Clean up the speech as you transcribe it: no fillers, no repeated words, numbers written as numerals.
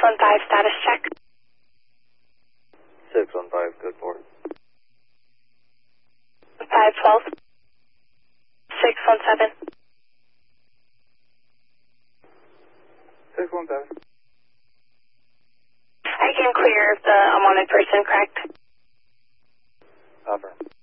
615 status check. 615, good for it. 512. 617. 617. I can clear the unwanted person, correct? Affirm.